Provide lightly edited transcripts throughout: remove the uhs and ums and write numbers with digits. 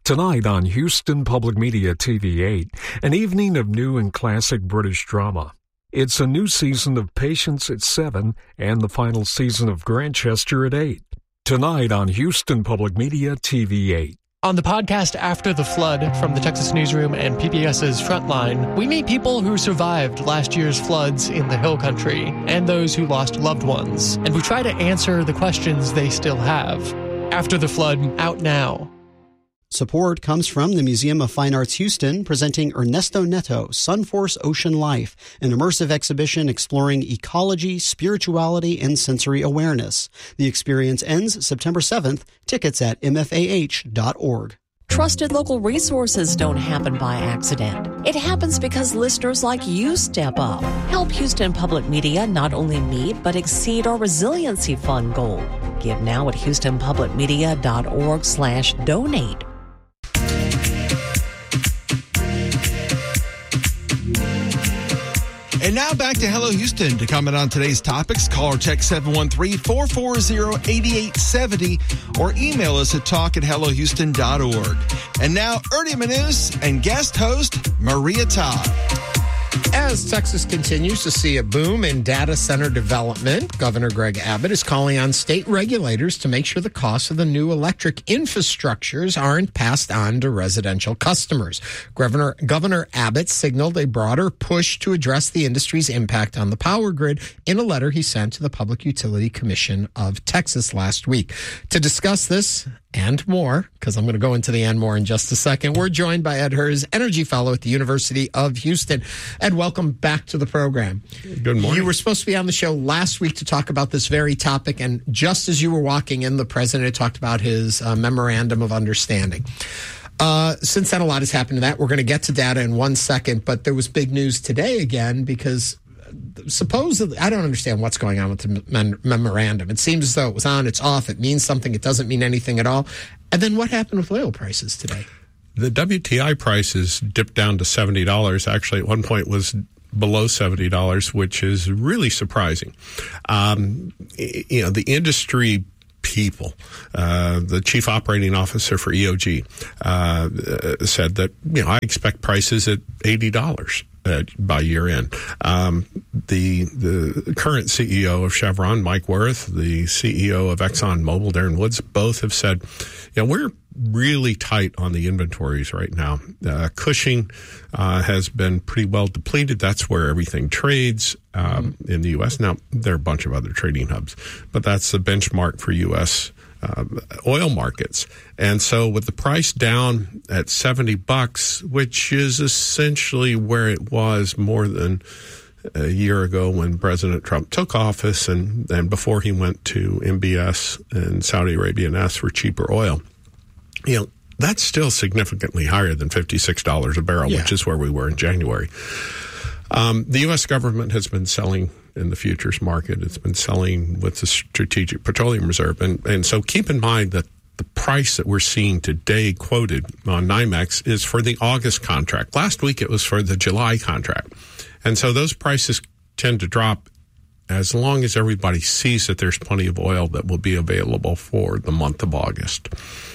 Tonight on Houston Public Media TV8, an evening of new and classic British drama. It's a new season of Patience at 7 and the final season of Grantchester at 8. Tonight on Houston Public Media TV8. On the podcast After the Flood from the Texas Newsroom and PBS's Frontline, we meet people who survived last year's floods in the Hill Country and those who lost loved ones. And we try to answer the questions they still have. After the Flood, out now. Support comes from the Museum of Fine Arts Houston, presenting Ernesto Neto, Sunforce Ocean Life, an immersive exhibition exploring ecology, spirituality, and sensory awareness. The experience ends September 7th. Tickets at mfah.org. Trusted local resources don't happen by accident. It happens because listeners like you step up. Help Houston Public Media not only meet, but exceed our Resiliency Fund goal. Give now at houstonpublicmedia.org/donate. And now back to Hello Houston. To comment on today's topics, call or text 713-440-8870 or email us at talk@hellohouston.org. And now Ernie Manus and guest host Maria Todd. As Texas continues to see a boom in data center development, Governor Greg Abbott is calling on state regulators to make sure the costs of the new electric infrastructures aren't passed on to residential customers. Governor Abbott signaled a broader push to address the industry's impact on the power grid in a letter he sent to the Public Utility Commission of Texas last week. To discuss this and more, because I'm going to go into the and more in just a second, we're joined by Ed Hers, Energy Fellow at the University of Houston. Ed, welcome back to the program. Good morning. You were supposed to be on the show last week to talk about this very topic, and just as you were walking in, the president talked about his memorandum of understanding. Since then, a lot has happened to that. We're going to get to data in 1 second, but there was big news today again because supposedly, I don't understand what's going on with the memorandum. It seems as though it was on, it's off, it means something, it doesn't mean anything at all. And then what happened with oil prices today? The WTI prices dipped down to $70. Actually, at one point was below $70, which is really surprising. The industry people, the chief operating officer for EOG said that, I expect prices at $80. By year end. The current CEO of Chevron, Mike Wirth, the CEO of ExxonMobil, Darren Woods, both have said, we're really tight on the inventories right now. Cushing has been pretty well depleted. That's where everything trades in the U.S. Now, there are a bunch of other trading hubs, but that's the benchmark for U.S. Oil markets. And so with the price down at $70, which is essentially where it was more than a year ago when President Trump took office and before he went to MBS and Saudi Arabia and asked for cheaper oil, that's still significantly higher than $56 a barrel, which is where we were in January. The U.S. government has been selling in the futures market. It's been selling with the Strategic Petroleum Reserve. And so keep in mind that the price that we're seeing today quoted on NYMEX is for the August contract. Last week it was for the July contract. And so those prices tend to drop as long as everybody sees that there's plenty of oil that will be available for the month of August.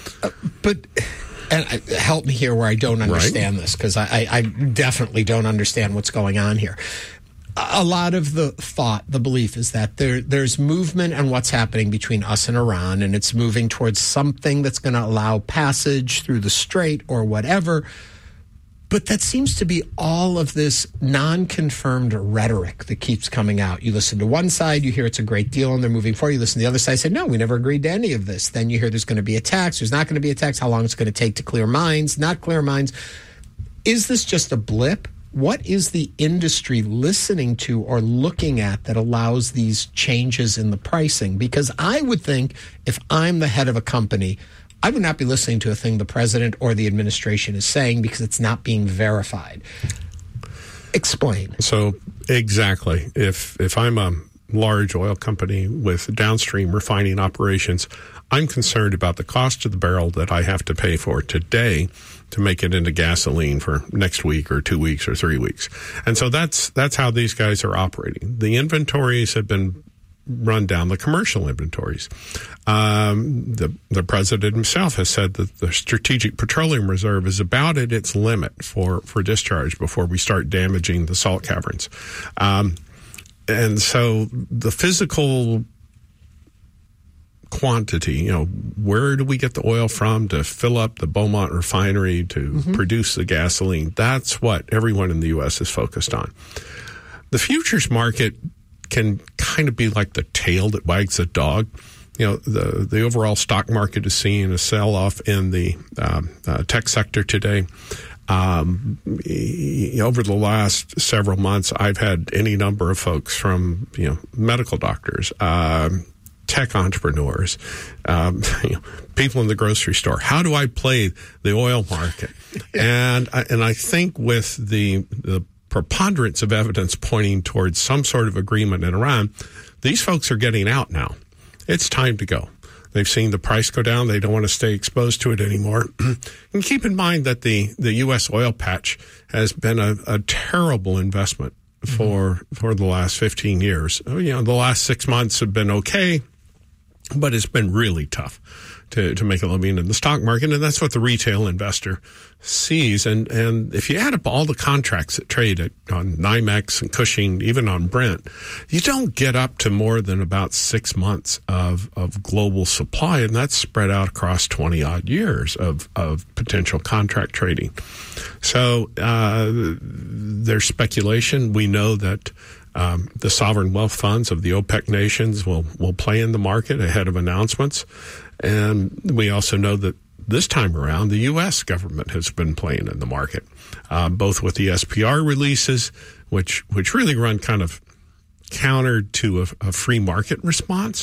And help me here where I don't understand this, because I definitely don't understand what's going on here. A lot of the belief is that there's movement on what's happening between us and Iran, and it's moving towards something that's going to allow passage through the strait or whatever. But that seems to be all of this non-confirmed rhetoric that keeps coming out. You listen to one side, you hear it's a great deal and they're moving forward. You listen to the other side, say, no, we never agreed to any of this. Then you hear there's going to be a tax, there's not going to be a tax, how long it's going to take to clear mines, not clear mines. Is this just a blip? What is the industry listening to or looking at that allows these changes in the pricing? Because I would think if I'm the head of a company, I would not be listening to a thing the president or the administration is saying because it's not being verified. Explain. So exactly. If I'm a large oil company with downstream refining operations, I'm concerned about the cost of the barrel that I have to pay for today to make it into gasoline for next week or 2 weeks or 3 weeks. And so that's how these guys are operating. The inventories have been run down the commercial inventories. The president himself has said that the Strategic Petroleum Reserve is about at its limit for discharge before we start damaging the salt caverns. And so the physical quantity, where do we get the oil from to fill up the Beaumont refinery to produce the gasoline? That's what everyone in the U.S. is focused on. The futures market can kind of be like the tail that wags the dog. The overall stock market is seeing a sell-off in the tech sector today. Over the last several months, I've had any number of folks from, medical doctors, tech entrepreneurs, people in the grocery store. How do I play the oil market? And I think with the preponderance of evidence pointing towards some sort of agreement in Iran, these folks are getting out now. It's time to go. They've seen the price go down. They don't want to stay exposed to it anymore. And keep in mind that the U.S. oil patch has been a terrible investment for the last 15 years. The last 6 months have been okay, but it's been really tough to make a living in the stock market, and that's what the retail investor sees. And if you add up all the contracts that trade on NYMEX and Cushing, even on Brent, you don't get up to more than about 6 months of global supply, and that's spread out across 20-odd years of potential contract trading. So there's speculation. We know that the sovereign wealth funds of the OPEC nations will play in the market ahead of announcements. And we also know that this time around, the U.S. government has been playing in the market, both with the SPR releases, which really run kind of counter to a free market response.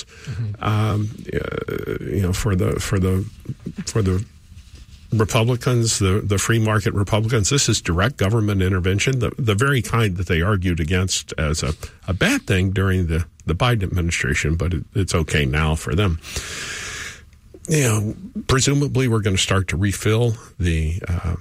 For the Republicans, the free market Republicans, this is direct government intervention, the very kind that they argued against as a bad thing during the Biden administration, but it's okay now for them. Presumably we're going to start to refill the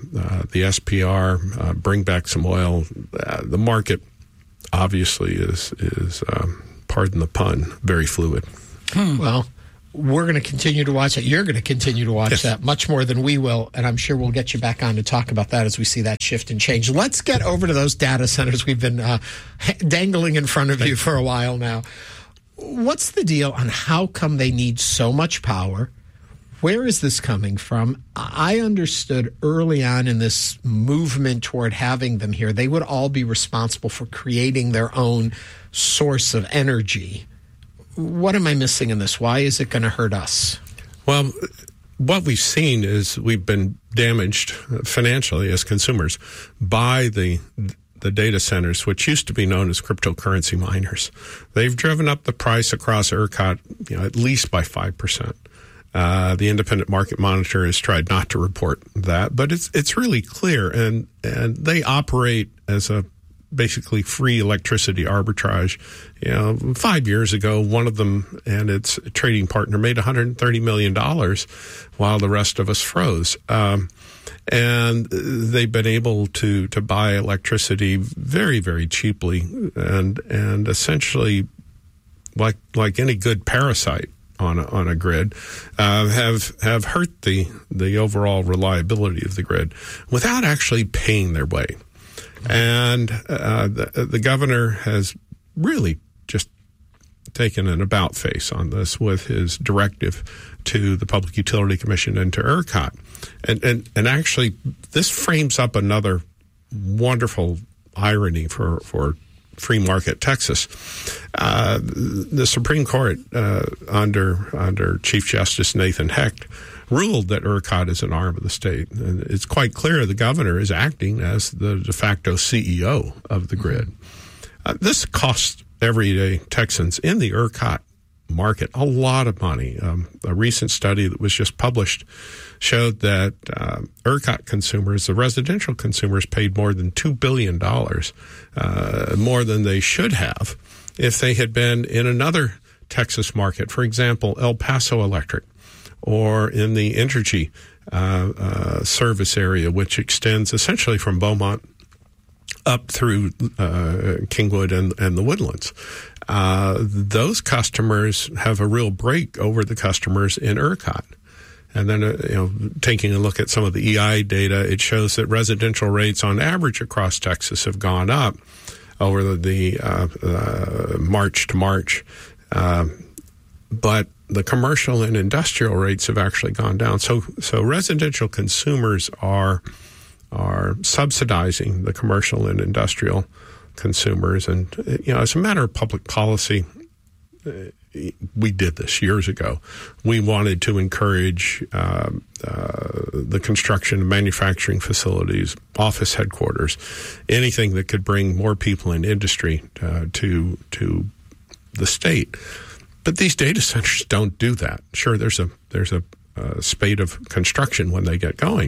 SPR, bring back some oil. The market obviously is pardon the pun, very fluid. Well, we're going to continue to watch it. You're going to continue to watch that much more than we will, and I'm sure we'll get you back on to talk about that as we see that shift and change. Let's get over to those data centers we've been dangling in front of you for a while now. What's the deal on how come they need so much power? Where is this coming from? I understood early on in this movement toward having them here, they would all be responsible for creating their own source of energy. What am I missing in this? Why is it going to hurt us? Well, what we've seen is we've been damaged financially as consumers by the data centers, which used to be known as cryptocurrency miners. They've driven up the price across ERCOT, at least by 5%. The Independent Market Monitor has tried not to report that, but it's really clear, and they operate as a basically free electricity arbitrage. 5 years ago, one of them and its trading partner made $130 million while the rest of us froze. And they've been able to buy electricity very, very cheaply and essentially like any good parasite on a grid, have hurt the overall reliability of the grid without actually paying their way. And the governor has really just taken an about face on this with his directive to the Public Utility Commission and to ERCOT. And actually, this frames up another wonderful irony for free market Texas. The Supreme Court, under Chief Justice Nathan Hecht, ruled that ERCOT is an arm of the state. And it's quite clear the governor is acting as the de facto CEO of the grid. This costs everyday Texans in the ERCOT market a lot of money. A recent study that was just published showed that ERCOT consumers, the residential consumers, paid more than $2 billion, more than they should have if they had been in another Texas market, for example, El Paso Electric, or in the Entergy service area, which extends essentially from Beaumont up through Kingwood and the Woodlands. Those customers have a real break over the customers in ERCOT. And then, taking a look at some of the EI data, it shows that residential rates on average across Texas have gone up over the March to March. But the commercial and industrial rates have actually gone down. So residential consumers are subsidizing the commercial and industrial consumers. And, as a matter of public policy, we did this years ago. We wanted to encourage the construction of manufacturing facilities, office headquarters, anything that could bring more people in industry to the state. But these data centers don't do that. Sure, there's a spate of construction when they get going,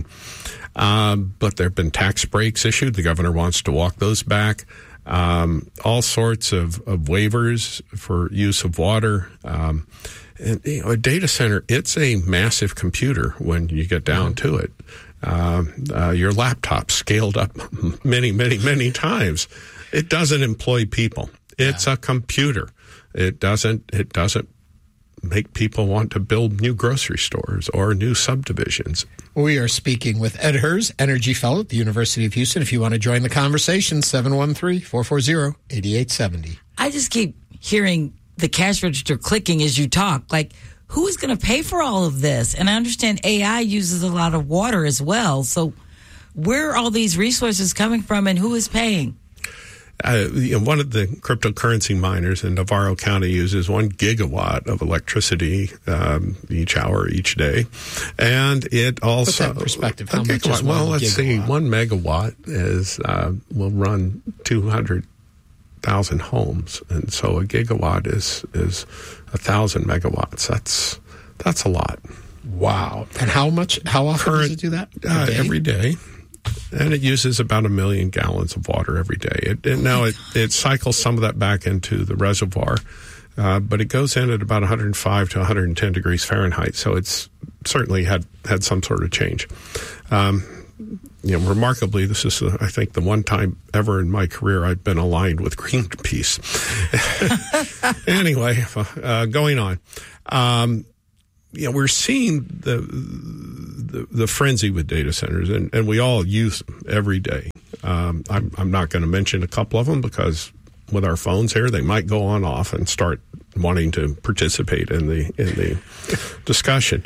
but there have been tax breaks issued. The governor wants to walk those back. All sorts of waivers for use of water. And, a data center, it's a massive computer when you get down to it. Your laptop scaled up many, many, many times. It doesn't employ people. It's a computer. It doesn't make people want to build new grocery stores or new subdivisions. We are speaking with Ed Hers, Energy Fellow at the University of Houston. If you want to join the conversation, 713-440-8870. I just keep hearing the cash register clicking as you talk. Like, who is going to pay for all of this? And I understand AI uses a lot of water as well. So where are all these resources coming from and who is paying? One of the cryptocurrency miners in Navarro County uses 1 gigawatt of electricity each hour, each day. And it also... Put that in perspective. How much is 1 Well, let's gigawatt? see. 1 megawatt will run 200,000 homes. And so a gigawatt is 1,000 megawatts. That's a lot. Wow. And how often does it do that? Every day. And it uses about 1 million gallons of water every day. It cycles some of that back into the reservoir, but it goes in at about 105 to 110 degrees Fahrenheit. So it's certainly had some sort of change. Remarkably, this is, I think, the one time ever in my career I've been aligned with Greenpeace. Anyway, going on. We're seeing the frenzy with data centers, and we all use them every day. I'm not going to mention a couple of them because with our phones here, they might go on off and start wanting to participate in the discussion.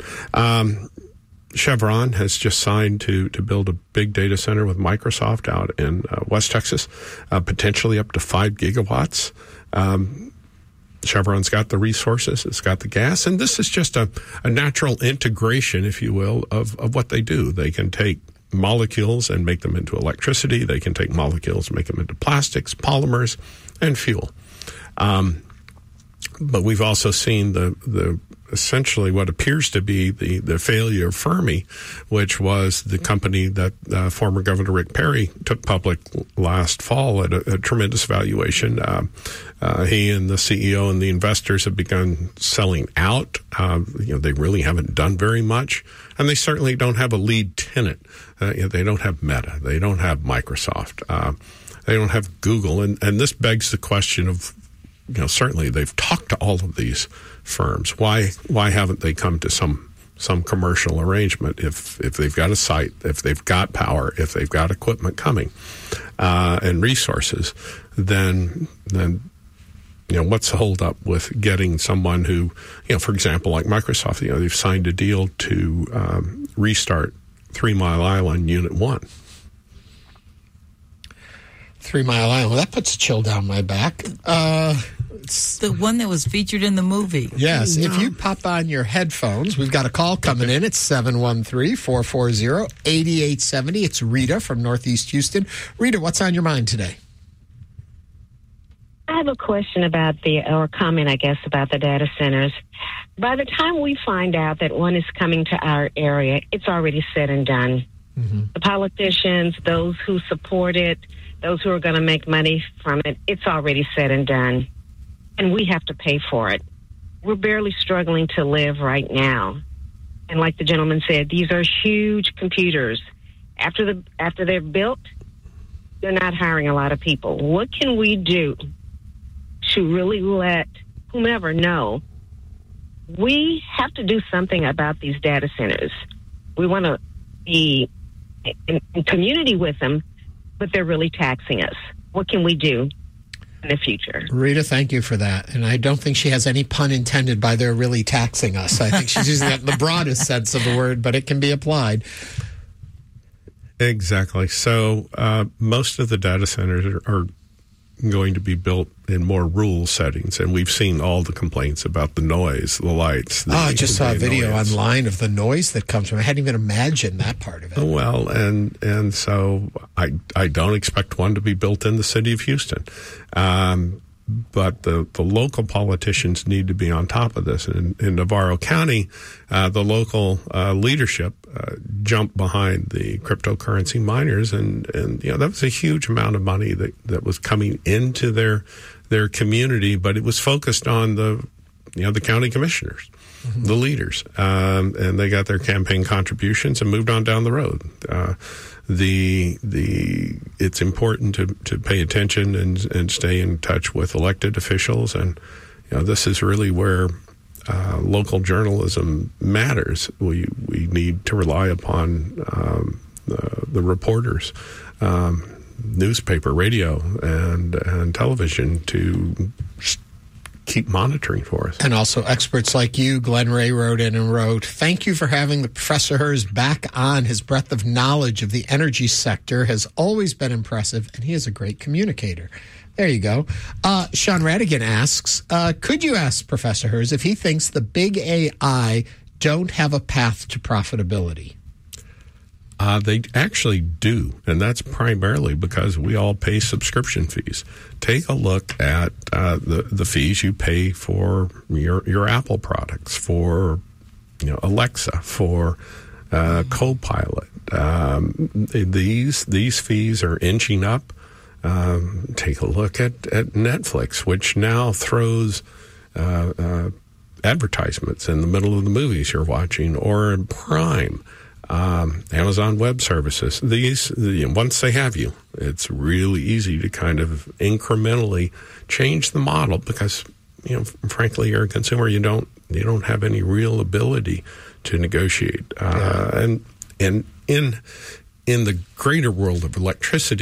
Chevron has just signed to build a big data center with Microsoft out in West Texas, potentially up to 5 gigawatts. Chevron's got the resources, it's got the gas, and this is just a natural integration, if you will, of what they do. They can take molecules and make them into electricity. They can take molecules and make them into plastics, polymers, and fuel. But we've also seen the essentially what appears to be the failure of Fermi, which was the company that former Governor Rick Perry took public last fall at a tremendous valuation. He and the CEO and the investors have begun selling out. They really haven't done very much, and they certainly don't have a lead tenant. They don't have Meta. They don't have Microsoft. They don't have Google. And this begs the question of, certainly they've talked to all of these firms. Why haven't they come to some commercial arrangement if they've got a site, if they've got power, if they've got equipment coming and resources? Then what's the hold up with getting someone who, for example, like Microsoft, they've signed a deal to restart 3 Mile Island Unit 1. 3 Mile Island. Well, that puts a chill down my back. It's the one that was featured in the movie. Yes. If you pop on your headphones, we've got a call coming in. It's 713-440-8870. It's Rita from Northeast Houston. Rita, what's on your mind today? I have a question about or comment, I guess, about the data centers. By the time we find out that one is coming to our area, it's already said and done. Mm-hmm. The politicians, those who support it, those who are going to make money from it, it's already said and done. And we have to pay for it. We're barely struggling to live right now. And like the gentleman said, these are huge computers. After they're built, they're not hiring a lot of people. What can we do to really let whomever know we have to do something about these data centers? We want to be in community with them, but they're really taxing us. What can we do in the future? Rita, thank you for that. And I don't think she has any pun intended by they're really taxing us. I think she's using that in the broadest sense of the word, but it can be applied. Exactly. So most of the data centers are going to be built in more rural settings, and we've seen all the complaints about the noise, the lights. I just saw a video online of the noise that comes from it. I hadn't even imagined that part of it. Well, and so I don't expect one to be built in the city of Houston. But the local politicians need to be on top of this. And in Navarro County, the local leadership jumped behind the cryptocurrency miners, and that was a huge amount of money that was coming into their community, but it was focused on the county commissioners, the leaders, and they got their campaign contributions and moved on down the road. It's important to pay attention and stay in touch with elected officials, and this is really where local journalism matters. We need to rely upon the reporters, newspaper, radio, and television to keep monitoring for us. And also experts like you. Glenn Ray wrote in and wrote, "Thank you for having the Professor Herz back on. His breadth of knowledge of the energy sector has always been impressive, and he is a great communicator." There you go. Sean Radigan asks, could you ask Professor Herz if he thinks the big AI don't have a path to profitability? They actually do, and that's primarily because we all pay subscription fees. Take a look at the fees you pay for your Apple products, for Alexa, for Copilot. These fees are inching up. Take a look at Netflix, which now throws advertisements in the middle of the movies you're watching, or Prime. Amazon Web Services. These, once they have you, it's really easy to kind of incrementally change the model because, frankly, you're a consumer. You don't have any real ability to negotiate. And in the greater world of electricity,